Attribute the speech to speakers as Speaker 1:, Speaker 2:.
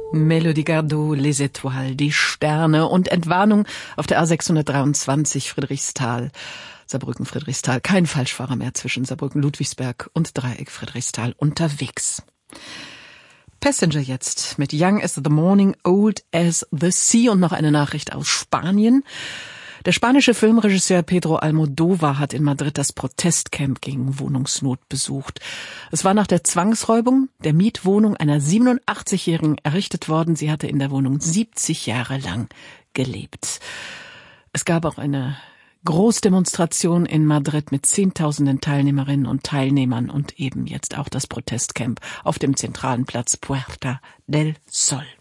Speaker 1: Melodie Gardot, Les Étoiles, die Sterne und Entwarnung auf der A623 Friedrichsthal. Saarbrücken-Friedrichsthal, kein Falschfahrer mehr zwischen Saarbrücken-Ludwigsberg und Dreieck Friedrichsthal unterwegs. Passenger jetzt mit Young as the Morning, Old as the Sea und noch eine Nachricht aus Spanien. Der spanische Filmregisseur Pedro Almodóvar hat in Madrid das Protestcamp gegen Wohnungsnot besucht. Es war nach der Zwangsräubung der Mietwohnung einer 87-Jährigen errichtet worden. Sie hatte in der Wohnung 70 Jahre lang gelebt. Es gab auch eine Großdemonstration in Madrid mit Zehntausenden Teilnehmerinnen und Teilnehmern und eben jetzt auch das Protestcamp auf dem zentralen Platz Puerta del Sol.